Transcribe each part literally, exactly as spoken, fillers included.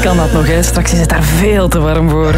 kan dat nog, hè. Straks is het daar veel te warm voor.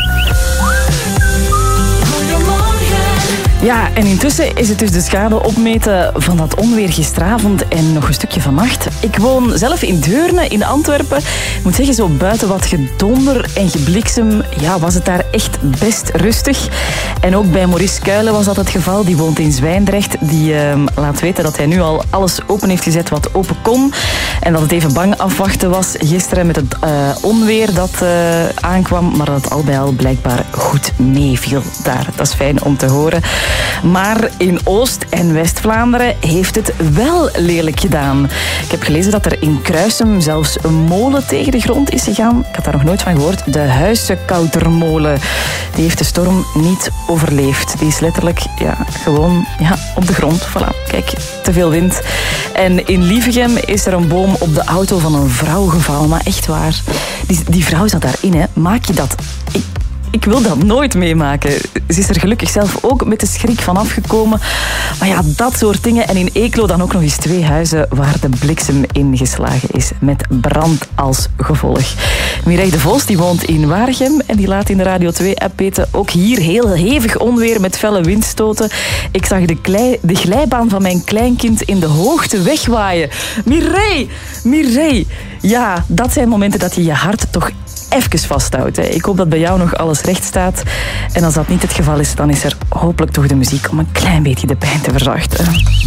Ja, en intussen is het dus de schade opmeten van dat onweer gisteravond en nog een stukje vannacht. Ik woon zelf in Deurne, in Antwerpen. Ik moet zeggen, zo buiten wat gedonder en gebliksem, ja, was het daar echt best rustig. En ook bij Maurice Kuilen was dat het geval. Die woont in Zwijndrecht. Die uh, laat weten dat hij nu al alles open heeft gezet wat open kon. En dat het even bang afwachten was gisteren met het uh, onweer dat uh, aankwam. Maar dat het al bij al blijkbaar goed meeviel daar. Dat is fijn om te horen. Maar in Oost- en West-Vlaanderen heeft het wel lelijk gedaan. Ik heb gelezen dat er in Kruisem zelfs een molen tegen de grond is gegaan. Ik had daar nog nooit van gehoord. De Huisekoutermolen. Die heeft de storm niet overleefd. Die is letterlijk ja, gewoon ja, op de grond. Voilà, kijk, te veel wind. En in Lievegem is er een boom op de auto van een vrouw gevallen. Maar echt waar. Die, die vrouw zat daarin, hè. Maak je dat... Ik, Ik wil dat nooit meemaken. Ze is er gelukkig zelf ook met de schrik van afgekomen. Maar ja, dat soort dingen. En in Eeklo dan ook nog eens twee huizen waar de bliksem ingeslagen is. Met brand als gevolg. Mireille de Vos die woont in Waregem en die laat in de Radio twee-app weten. Ook hier heel hevig onweer met felle windstoten. Ik zag de, klei, de glijbaan van mijn kleinkind in de hoogte wegwaaien. Mireille! Mireille! Ja, dat zijn momenten dat je je hart toch even vasthoudt. Hè. Ik hoop dat bij jou nog alles recht staat. En als dat niet het geval is, dan is er hopelijk toch de muziek om een klein beetje de pijn te verzachten.